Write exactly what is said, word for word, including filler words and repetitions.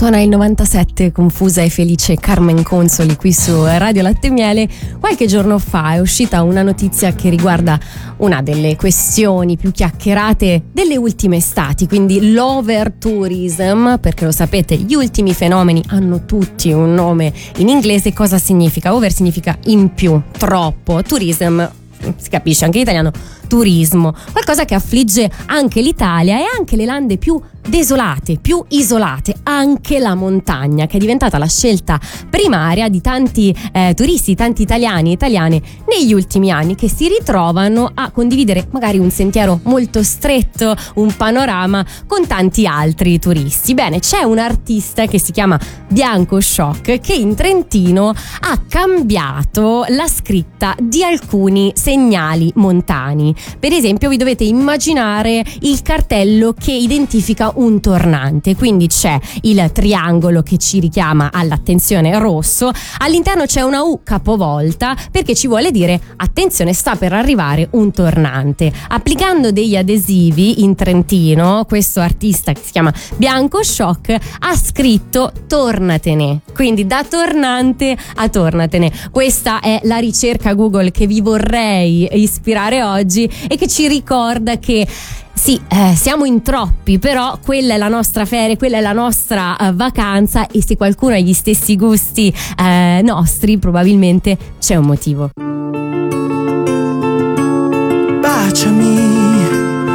Suona il novantasette, confusa e felice Carmen Consoli qui su Radio Latte e Miele. Qualche giorno fa è uscita una notizia che riguarda una delle questioni più chiacchierate delle ultime estati, quindi l'overtourism, perché lo sapete, gli ultimi fenomeni hanno tutti un nome in inglese. Cosa significa? Over significa in più, troppo, tourism si capisce anche in italiano, turismo, qualcosa che affligge anche l'Italia e anche le lande più desolate, più isolate, anche la montagna, che è diventata la scelta primaria di tanti eh, turisti, tanti italiani e italiane negli ultimi anni, che si ritrovano a condividere magari un sentiero molto stretto, un panorama con tanti altri turisti. Bene, c'è un artista che si chiama Bianco Shock che in Trentino ha cambiato la scritta di alcuni segnali montani. Per esempio, vi dovete immaginare il cartello che identifica un tornante, quindi c'è il triangolo che ci richiama all'attenzione rosso, all'interno c'è una U capovolta perché ci vuole dire attenzione, sta per arrivare un tornante. Applicando degli adesivi in Trentino, questo artista che si chiama Bianco Shock ha scritto tornatene, quindi da tornante a tornatene. Questa è la ricerca Google che vi vorrei ispirare oggi e che ci ricorda che sì, eh, siamo in troppi, però quella è la nostra ferie, quella è la nostra uh, vacanza, e se qualcuno ha gli stessi gusti eh, nostri, probabilmente c'è un motivo. Baciami